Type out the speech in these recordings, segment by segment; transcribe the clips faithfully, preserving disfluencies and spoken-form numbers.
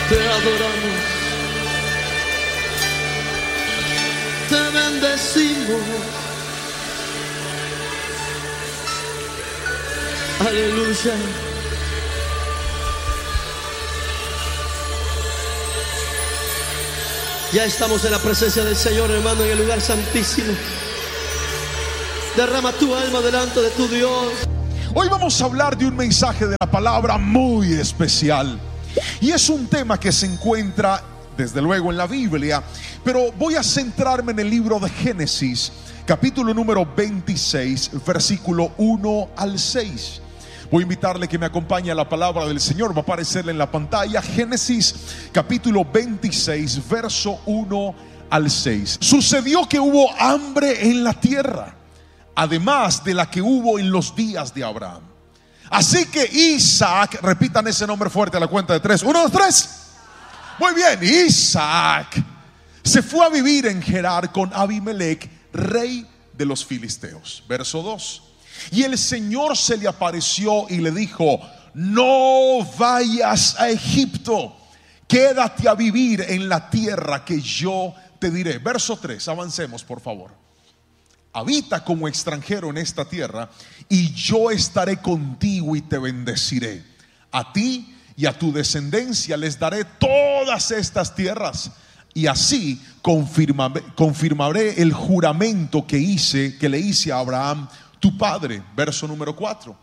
Te adoramos, te bendecimos. Aleluya. Ya estamos en la presencia del Señor, hermano, en el lugar santísimo. Derrama tu alma delante de tu Dios. Hoy vamos a hablar de un mensaje de la palabra muy especial. Y es un tema que se encuentra desde luego en la Biblia, pero voy a centrarme en el libro de Génesis, capítulo número veintiséis, versículo uno al seis. Voy a invitarle que me acompañe a la palabra del Señor. Va a aparecerle en la pantalla Génesis capítulo veintiséis, verso uno al seis. Sucedió que hubo hambre en la tierra, además de la que hubo en los días de Abraham. Así que Isaac, repitan ese nombre fuerte a la cuenta de tres. Uno, dos, tres. Muy bien, Isaac se fue a vivir en Gerar con Abimelech, rey de los filisteos. Verso dos. Y el Señor se le apareció y le dijo: no vayas a Egipto, quédate a vivir en la tierra que yo te diré. Verso tres, avancemos por favor. Habita como extranjero en esta tierra, y yo estaré contigo y te bendeciré. A ti y a tu descendencia les daré todas estas tierras, y así confirmaré, confirmaré el juramento que hice, que le hice a Abraham tu padre. Verso número cuatro.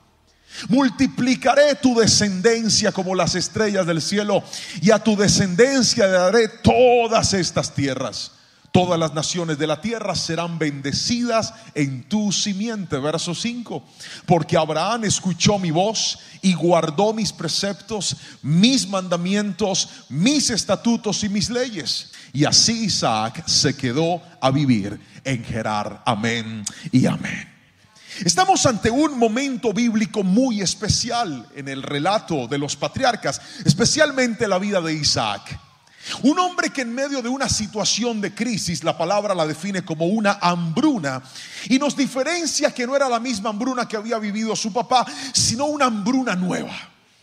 Multiplicaré tu descendencia como las estrellas del cielo, y a tu descendencia le daré todas estas tierras. Todas las naciones de la tierra serán bendecidas en tu simiente. Verso cinco. Porque Abraham escuchó mi voz y guardó mis preceptos, mis mandamientos, mis estatutos y mis leyes. Y así Isaac se quedó a vivir en Gerar. Amén y amén. Estamos ante un momento bíblico muy especial en el relato de los patriarcas, especialmente la vida de Isaac. Un hombre que en medio de una situación de crisis, la palabra la define como una hambruna, y nos diferencia que no era la misma hambruna que había vivido su papá, sino una hambruna nueva.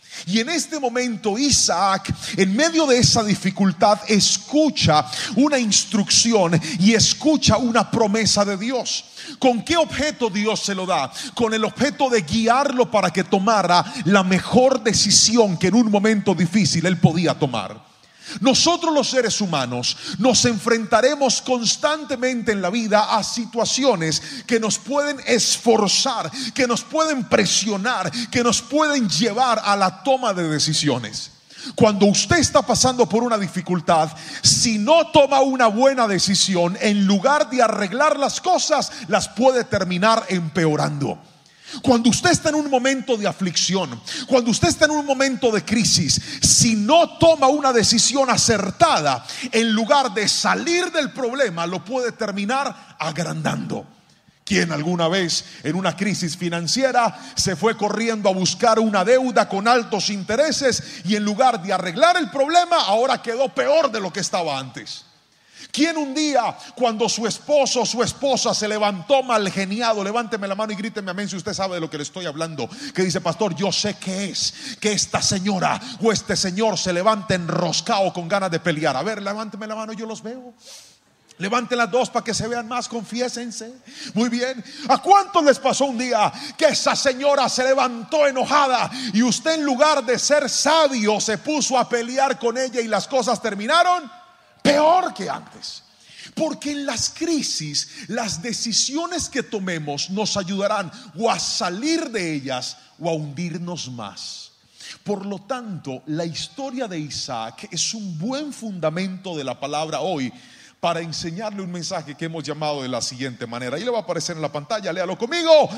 Y en este momento Isaac, en medio de esa dificultad, escucha una instrucción y escucha una promesa de Dios. ¿Con qué objeto Dios se lo da? Con el objeto de guiarlo para que tomara la mejor decisión que en un momento difícil él podía tomar. Nosotros los seres humanos nos enfrentaremos constantemente en la vida a situaciones que nos pueden esforzar, que nos pueden presionar, que nos pueden llevar a la toma de decisiones. Cuando usted está pasando por una dificultad, si no toma una buena decisión, en lugar de arreglar las cosas, las puede terminar empeorando. Cuando usted está en un momento de aflicción, cuando usted está en un momento de crisis, si no toma una decisión acertada, en lugar de salir del problema, lo puede terminar agrandando. ¿Quién alguna vez en una crisis financiera se fue corriendo a buscar una deuda con altos intereses y en lugar de arreglar el problema, ahora quedó peor de lo que estaba antes? ¿Quién un día, cuando su esposo o su esposa se levantó mal geniado, levánteme la mano y gríteme amén si usted sabe de lo que le estoy hablando, que dice: pastor, yo sé que es que esta señora o este señor se levanta enroscado con ganas de pelear? A ver, levánteme la mano, yo los veo. Levanten las dos para que se vean más, confiésense. Muy bien. ¿A cuántos les pasó un día que esa señora se levantó enojada y usted, en lugar de ser sabio, se puso a pelear con ella y las cosas terminaron peor que antes? Porque en las crisis, las decisiones que tomemos nos ayudarán o a salir de ellas o a hundirnos más. Por lo tanto, la historia de Isaac es un buen fundamento de la palabra hoy para enseñarle un mensaje que hemos llamado de la siguiente manera. Ahí le va a aparecer en la pantalla, léalo conmigo: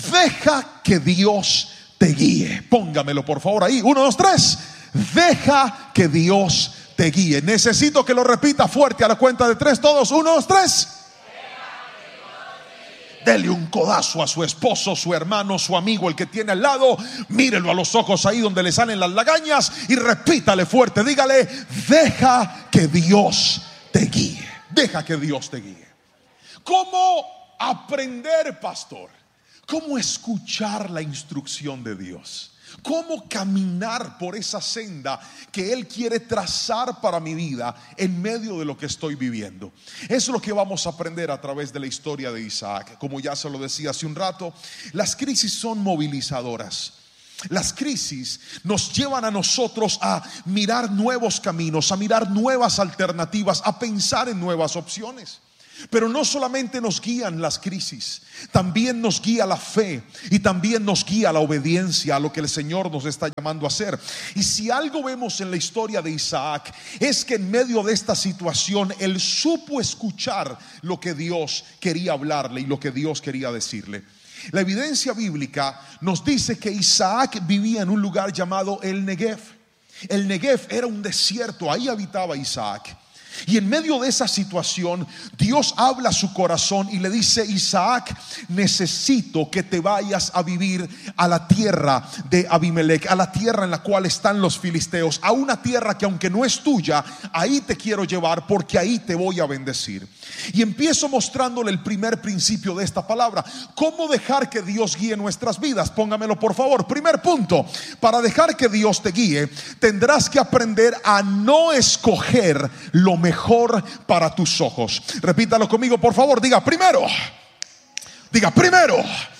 deja que Dios te guíe. Póngamelo por favor ahí, uno, dos, tres. Deja que Dios te guíe. Necesito que lo repita fuerte a la cuenta de tres todos. Uno, dos, tres. Dele un codazo a su esposo, su hermano, su amigo, el que tiene al lado. Mírelo a los ojos ahí donde le salen las lagañas y repítale fuerte. Dígale: deja que Dios te guíe. Deja que Dios te guíe. ¿Cómo aprender, pastor? ¿Cómo escuchar la instrucción de Dios? ¿Cómo caminar por esa senda que Él quiere trazar para mi vida en medio de lo que estoy viviendo? Es lo que vamos a aprender a través de la historia de Isaac. Como ya se lo decía hace un rato, las crisis son movilizadoras. Las crisis nos llevan a nosotros a mirar nuevos caminos, a mirar nuevas alternativas, a pensar en nuevas opciones. Pero no solamente nos guían las crisis, también nos guía la fe y también nos guía la obediencia a lo que el Señor nos está llamando a hacer. Y si algo vemos en la historia de Isaac, es que en medio de esta situación él supo escuchar lo que Dios quería hablarle y lo que Dios quería decirle. La evidencia bíblica nos dice que Isaac vivía en un lugar llamado el Negev. El Negev era un desierto, ahí habitaba Isaac. Y en medio de esa situación, Dios habla a su corazón y le dice: Isaac, necesito que te vayas a vivir a la tierra de Abimelech, a la tierra en la cual están los filisteos, a una tierra que aunque no es tuya, ahí te quiero llevar porque ahí te voy a bendecir. Y empiezo mostrándole el primer principio de esta palabra: ¿cómo dejar que Dios guíe nuestras vidas? Póngamelo por favor. Primer punto: para dejar que Dios te guíe, tendrás que aprender a no escoger lo mejor para tus ojos. Repítalo conmigo por favor. Diga primero, diga primero,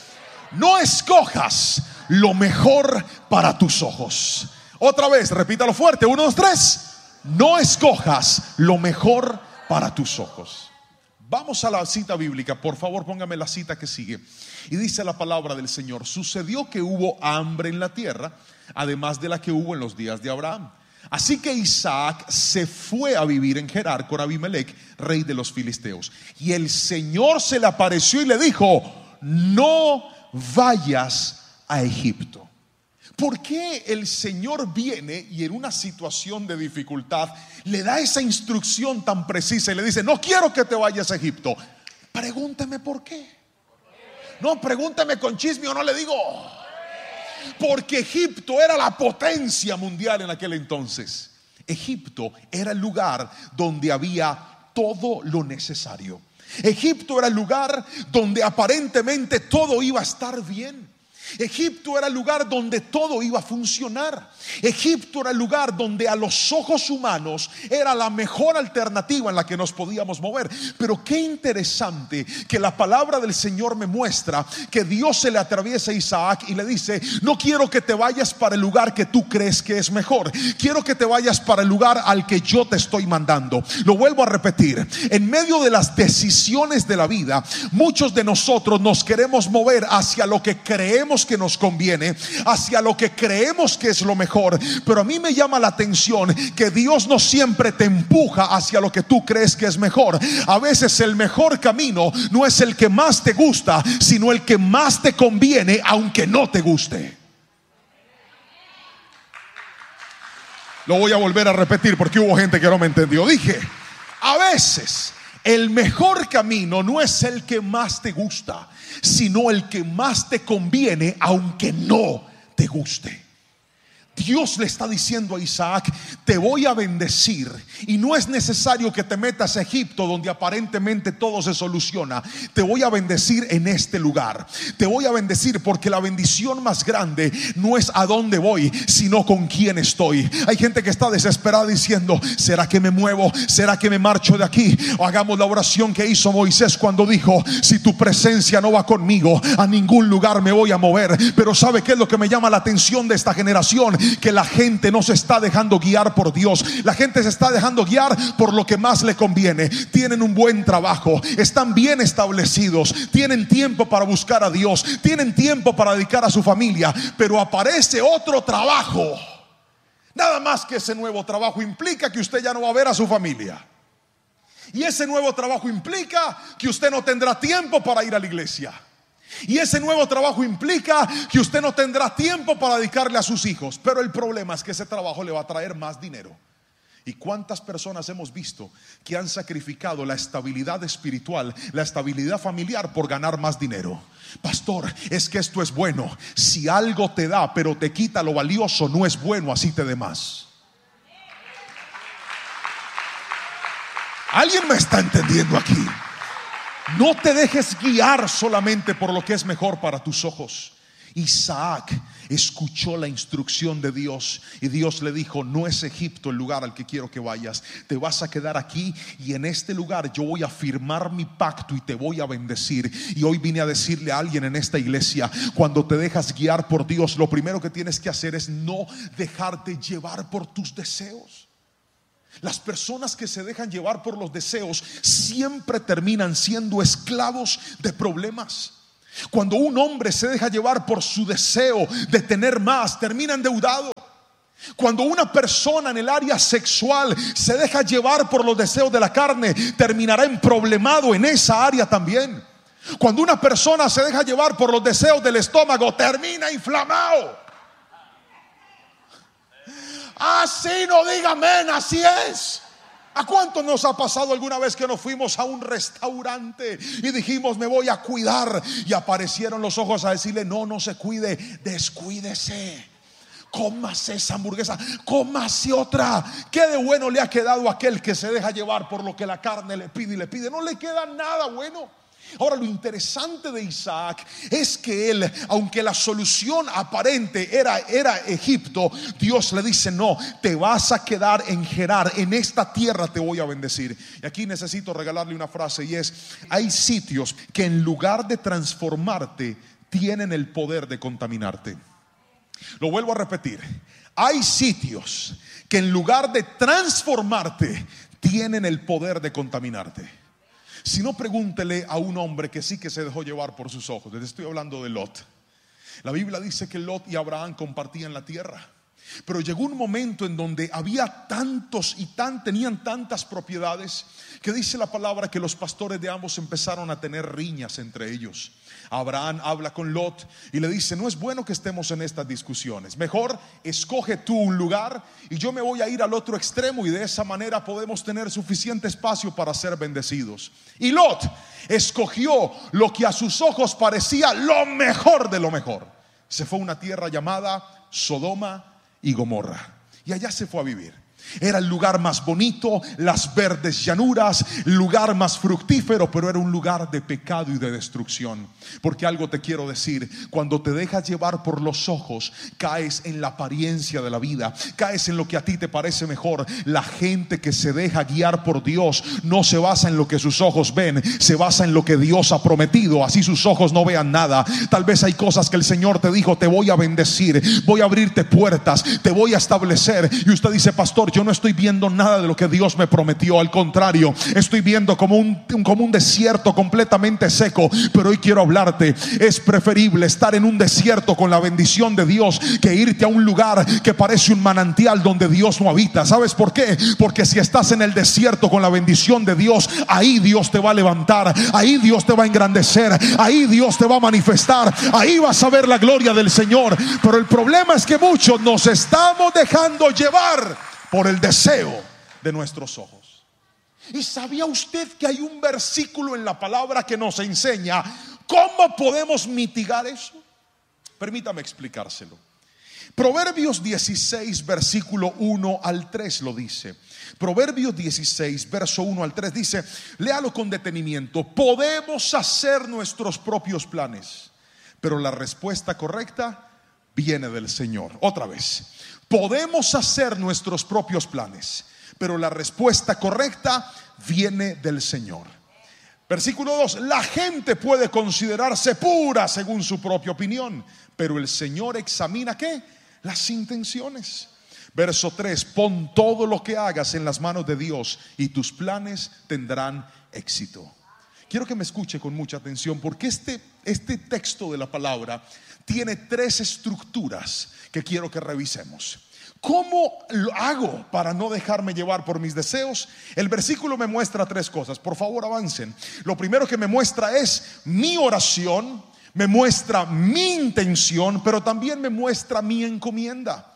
no escojas lo mejor para tus ojos. Otra vez, repítalo fuerte. Uno, dos, tres. No escojas lo mejor para tus ojos. Vamos a la cita bíblica, por favor, póngame la cita que sigue. Y dice la palabra del Señor: sucedió que hubo hambre en la tierra, además de la que hubo en los días de Abraham. Así que Isaac se fue a vivir en Gerar con Abimelech, rey de los filisteos. Y el Señor se le apareció y le dijo: no vayas a Egipto. ¿Por qué el Señor viene y en una situación de dificultad le da esa instrucción tan precisa y le dice: no quiero que te vayas a Egipto? Pregúnteme por qué. No, pregúnteme con chisme o no le digo. Porque Egipto era la potencia mundial en aquel entonces. Egipto era el lugar donde había todo lo necesario. Egipto era el lugar donde aparentemente todo iba a estar bien. Egipto era el lugar donde todo iba a funcionar. Egipto era el lugar donde a los ojos humanos era la mejor alternativa en la que nos podíamos mover. Pero qué interesante que la palabra del Señor me muestra que Dios se le atraviesa a Isaac y le dice: no quiero que te vayas para el lugar que tú crees que es mejor, quiero que te vayas para el lugar al que yo te estoy mandando. Lo vuelvo a repetir: en medio de las decisiones de la vida, muchos de nosotros nos queremos mover hacia lo que creemos que nos conviene, hacia lo que creemos que es lo mejor. Pero a mí me llama la atención que Dios no siempre te empuja hacia lo que tú crees que es mejor. A veces el mejor camino no es el que más te gusta, sino el que más te conviene, aunque no te guste. Lo voy a volver a repetir porque hubo gente que no me entendió. Dije: a veces el mejor camino no es el que más te gusta, sino el que más te conviene, aunque no te guste. Dios le está diciendo a Isaac: te voy a bendecir y no es necesario que te metas a Egipto donde aparentemente todo se soluciona. Te voy a bendecir en este lugar. Te voy a bendecir porque la bendición más grande no es a dónde voy, sino con quién estoy. Hay gente que está desesperada diciendo: ¿será que me muevo? ¿Será que me marcho de aquí? O hagamos la oración que hizo Moisés cuando dijo: si tu presencia no va conmigo, a ningún lugar me voy a mover. Pero ¿sabe qué es lo que me llama la atención de esta generación? Que la gente no se está dejando guiar por Dios. La gente se está dejando guiar por lo que más le conviene. Tienen un buen trabajo, están bien establecidos, tienen tiempo para buscar a Dios, tienen tiempo para dedicar a su familia, pero aparece otro trabajo. Nada más que ese nuevo trabajo implica que usted ya no va a ver a su familia. Y ese nuevo trabajo implica que usted no tendrá tiempo para ir a la iglesia. Y ese nuevo trabajo implica que usted no tendrá tiempo para dedicarle a sus hijos. Pero el problema es que ese trabajo le va a traer más dinero. ¿Y cuántas personas hemos visto que han sacrificado la estabilidad espiritual, la estabilidad familiar por ganar más dinero? Pastor, es que esto es bueno. Si algo te da pero te quita lo valioso, no es bueno así te dé más. ¿Alguien me está entendiendo aquí? No te dejes guiar solamente por lo que es mejor para tus ojos. Isaac escuchó la instrucción de Dios y Dios le dijo: no es Egipto el lugar al que quiero que vayas, te vas a quedar aquí y en este lugar yo voy a firmar mi pacto y te voy a bendecir. Y hoy vine a decirle a alguien en esta iglesia: cuando te dejas guiar por Dios, lo primero que tienes que hacer es no dejarte llevar por tus deseos. Las personas que se dejan llevar por los deseos siempre terminan siendo esclavos de problemas. Cuando un hombre se deja llevar por su deseo de tener más, termina endeudado. Cuando una persona en el área sexual se deja llevar por los deseos de la carne, terminará emproblemado en esa área también. Cuando una persona se deja llevar por los deseos del estómago, termina inflamado. Así no diga amén, así es. ¿A cuánto nos ha pasado alguna vez que nos fuimos a un restaurante y dijimos: me voy a cuidar, y aparecieron los ojos a decirle: no, no se cuide, descuídese, cómase esa hamburguesa, cómase otra? ¿Qué de bueno le ha quedado a aquel que se deja llevar por lo que la carne le pide y le pide? No le queda nada bueno. Ahora, lo interesante de Isaac es que él, aunque la solución aparente era, era Egipto, Dios le dice: no, te vas a quedar en Gerar, en esta tierra te voy a bendecir. Y aquí necesito regalarle una frase, y es: hay sitios que en lugar de transformarte tienen el poder de contaminarte. Lo vuelvo a repetir: hay sitios que en lugar de transformarte tienen el poder de contaminarte. Si no, pregúntele a un hombre que sí que se dejó llevar por sus ojos. Les estoy hablando de Lot. La Biblia dice que Lot y Abraham compartían la tierra, pero llegó un momento en donde había tantos y tan, tenían tantas propiedades, que dice la palabra que los pastores de ambos empezaron a tener riñas entre ellos. Abraham habla con Lot y le dice: no es bueno que estemos en estas discusiones, mejor escoge tú un lugar y yo me voy a ir al otro extremo, y de esa manera podemos tener suficiente espacio para ser bendecidos. Y Lot escogió lo que a sus ojos parecía lo mejor de lo mejor. Se fue a una tierra llamada Sodoma y Gomorra, y allá se fue a vivir. Era el lugar más bonito, las verdes llanuras, el lugar más fructífero, pero era un lugar de pecado y de destrucción. Porque algo te quiero decir: cuando te dejas llevar por los ojos, caes en la apariencia de la vida, caes en lo que a ti te parece mejor. La gente que se deja guiar por Dios no se basa en lo que sus ojos ven, se basa en lo que Dios ha prometido. Así sus ojos no vean nada. Tal vez hay cosas que el Señor te dijo: te voy a bendecir, voy a abrirte puertas, te voy a establecer. Y usted dice: pastor, yo no estoy viendo nada de lo que Dios me prometió. Al contrario, estoy viendo como un, como un desierto completamente seco. Pero hoy quiero hablarte: es preferible estar en un desierto con la bendición de Dios que irte a un lugar que parece un manantial donde Dios no habita. ¿Sabes por qué? Porque si estás en el desierto con la bendición de Dios, ahí Dios te va a levantar, ahí Dios te va a engrandecer, ahí Dios te va a manifestar, ahí vas a ver la gloria del Señor. Pero el problema es que muchos nos estamos dejando llevar por el deseo de nuestros ojos. ¿Y sabía usted que hay un versículo en la palabra que nos enseña cómo podemos mitigar eso? Permítame explicárselo. Proverbios dieciséis, versículo uno al tres lo dice. Proverbios dieciséis, verso uno al tres dice, léalo con detenimiento: podemos hacer nuestros propios planes, pero la respuesta correcta viene del Señor. Otra vez: podemos hacer nuestros propios planes, pero la respuesta correcta viene del Señor. Versículo dos: la gente puede considerarse pura según su propia opinión, pero el Señor examina ¿qué? Las intenciones. Verso tres: pon todo lo que hagas en las manos de Dios y tus planes tendrán éxito. Quiero que me escuche con mucha atención, porque este, este texto de la palabra tiene tres estructuras que quiero que revisemos. ¿Cómo lo hago para no dejarme llevar por mis deseos? El versículo me muestra tres cosas. Por favor, avancen. Lo primero que me muestra es mi oración, me muestra mi intención, pero también me muestra mi encomienda.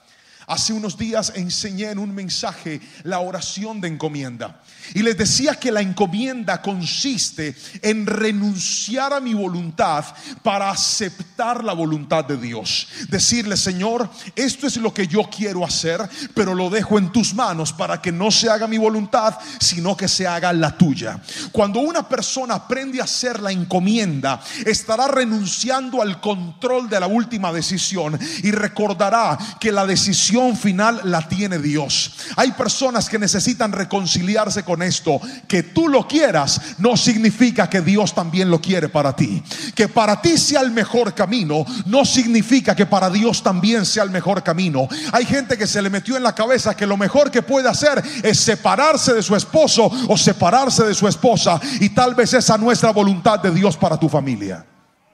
Hace unos días enseñé en un mensaje la oración de encomienda y les decía que la encomienda consiste en renunciar a mi voluntad para aceptar la voluntad de Dios. Decirle: Señor, esto es lo que yo quiero hacer, pero lo dejo en tus manos para que no se haga mi voluntad, sino que se haga la tuya. Cuando una persona aprende a hacer la encomienda, estará renunciando al control de la última decisión y recordará que la decisión final la tiene Dios. Hay personas que necesitan reconciliarse con esto: que tú lo quieras no significa que Dios también lo quiere para ti. Que para ti sea el mejor camino no significa que para Dios también sea el mejor camino. Hay gente que se le metió en la cabeza que lo mejor que puede hacer es separarse de su esposo o separarse de su esposa, y tal vez esa no es la voluntad de Dios para tu familia.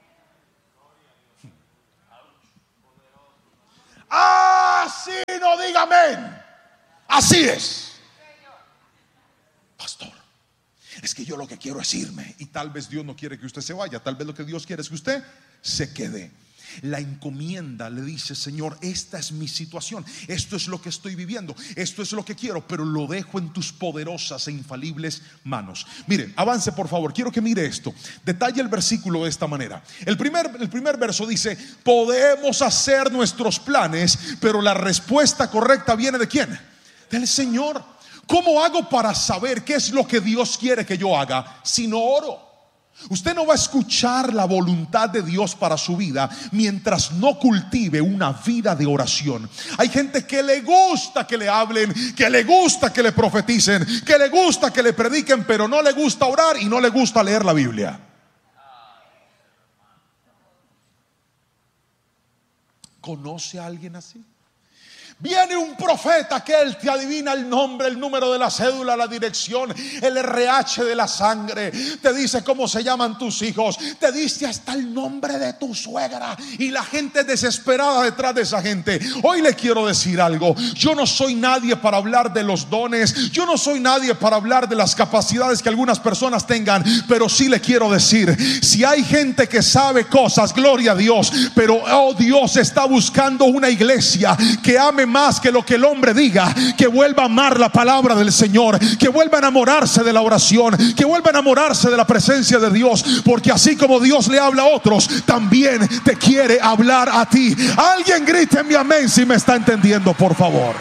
Así no diga amén. Así es. Pastor, es que yo lo que quiero es irme, y tal vez Dios no quiere que usted se vaya. Tal vez lo que Dios quiere es que usted se quede. La encomienda le dice: Señor, esta es mi situación, esto es lo que estoy viviendo, esto es lo que quiero, pero lo dejo en tus poderosas e infalibles manos. Mire, avance por favor, quiero que mire esto. Detalla el versículo de esta manera. El primer, el primer verso dice: podemos hacer nuestros planes, pero la respuesta correcta viene ¿de quién? Del Señor. ¿Cómo hago para saber qué es lo que Dios quiere que yo haga si no oro? Usted no va a escuchar la voluntad de Dios para su vida mientras no cultive una vida de oración. Hay gente que le gusta que le hablen, que le gusta que le profeticen, que le gusta que le prediquen, pero no le gusta orar y no le gusta leer la Biblia. ¿Conoce a alguien así? Viene un profeta que él te adivina el nombre, el número de la cédula, la dirección, el R H de la sangre, te dice cómo se llaman tus hijos, te dice hasta el nombre de tu suegra, y la gente desesperada detrás de esa gente. Hoy le quiero decir algo: yo no soy nadie para hablar de los dones, yo no soy nadie para hablar de las capacidades que algunas personas tengan, pero sí le quiero decir: si hay gente que sabe cosas, gloria a Dios, pero oh, Dios está buscando una iglesia que ame más que lo que el hombre diga, que vuelva a amar la palabra del Señor, que vuelva a enamorarse de la oración, que vuelva a enamorarse de la presencia de Dios, porque así como Dios le habla a otros, también te quiere hablar a ti. Alguien grite mi amén si me está entendiendo, por favor.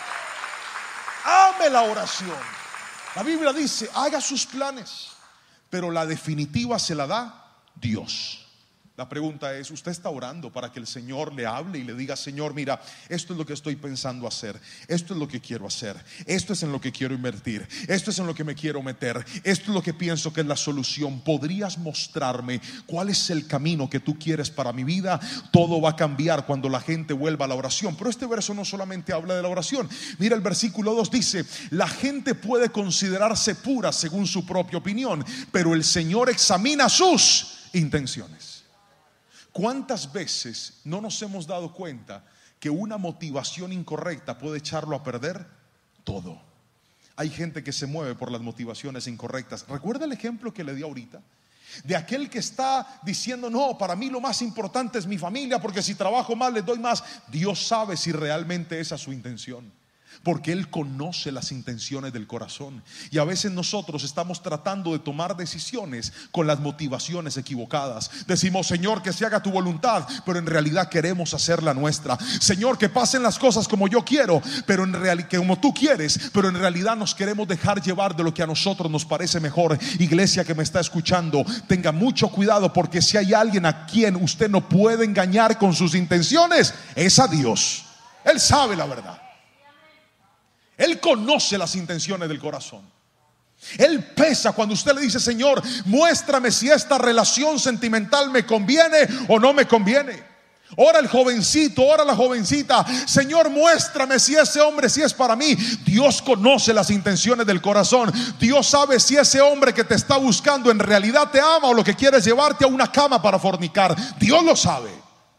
Ame la oración. La Biblia dice: haga sus planes, pero la definitiva se la da Dios. La pregunta es: ¿usted está orando para que el Señor le hable y le diga: Señor, mira, esto es lo que estoy pensando hacer, esto es lo que quiero hacer, esto es en lo que quiero invertir, esto es en lo que me quiero meter, esto es lo que pienso que es la solución? ¿Podrías mostrarme cuál es el camino que tú quieres para mi vida? Todo va a cambiar cuando la gente vuelva a la oración. Pero este verso no solamente habla de la oración. Mira el versículo dos, dice: la gente puede considerarse pura según su propia opinión, pero el Señor examina sus intenciones. ¿Cuántas veces no nos hemos dado cuenta que una motivación incorrecta puede echarlo a perder todo? Hay gente que se mueve por las motivaciones incorrectas. ¿Recuerda el ejemplo que le di ahorita? De aquel que está diciendo: no, para mí lo más importante es mi familia, porque si trabajo más les doy más. Dios sabe si realmente esa es su intención, porque Él conoce las intenciones del corazón. Y a veces nosotros estamos tratando de tomar decisiones con las motivaciones equivocadas. Decimos: Señor, que se haga tu voluntad, pero en realidad queremos hacer la nuestra. Señor, que pasen las cosas como yo quiero, pero en realidad como tú quieres, pero en realidad nos queremos dejar llevar de lo que a nosotros nos parece mejor. Iglesia que me está escuchando, tenga mucho cuidado, porque si hay alguien a quien usted no puede engañar con sus intenciones, es a Dios. Él sabe la verdad. Él conoce las intenciones del corazón. Él pesa cuando usted le dice: Señor, muéstrame si esta relación sentimental me conviene o no me conviene. Ora el jovencito, ora la jovencita: Señor, muéstrame si ese hombre si es para mí. Dios conoce las intenciones del corazón. Dios sabe si ese hombre que te está buscando en realidad te ama o lo que quiere es llevarte a una cama para fornicar. Dios lo sabe.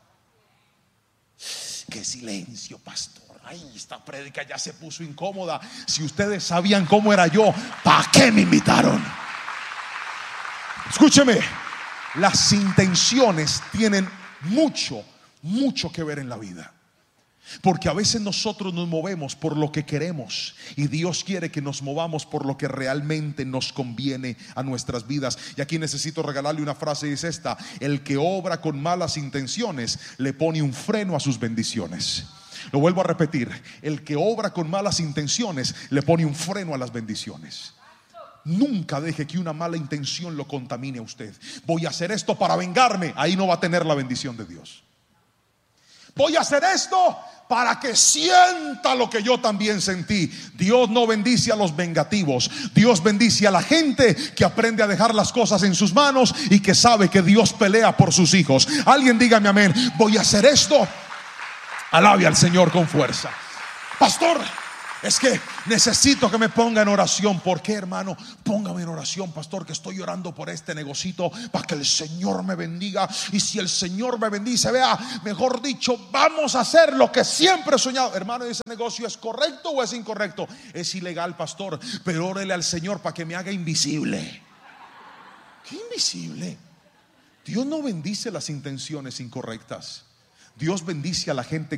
Qué silencio, pastor. Ay, esta prédica ya se puso incómoda. Si ustedes sabían cómo era yo, ¿para qué me invitaron? Escúcheme, las intenciones tienen mucho, mucho que ver en la vida. Porque a veces nosotros nos movemos por lo que queremos y Dios quiere que nos movamos por lo que realmente nos conviene a nuestras vidas. Y aquí necesito regalarle una frase, y es esta: el que obra con malas intenciones le pone un freno a sus bendiciones. Lo vuelvo a repetir: el que obra con malas intenciones le pone un freno a las bendiciones. Nunca deje que una mala intención lo contamine a usted. Voy a hacer esto para vengarme. Ahí no va a tener la bendición de Dios. Voy a hacer esto para que sienta lo que yo también sentí. Dios no bendice a los vengativos. Dios bendice a la gente que aprende a dejar las cosas en sus manos y que sabe que Dios pelea por sus hijos. Alguien dígame amén. Voy a hacer esto. Alabe al Señor con fuerza. Pastor, es que necesito que me ponga en oración. ¿Por qué, hermano? Póngame en oración, pastor, que estoy orando por este negocito para que el Señor me bendiga. Y si el Señor me bendice, vea, mejor dicho, vamos a hacer lo que siempre he soñado. Hermano, ¿ese negocio es correcto o es incorrecto? Es ilegal, pastor, pero órele al Señor para que me haga invisible. ¿Qué invisible? Dios no bendice las intenciones incorrectas. Dios bendice a la gente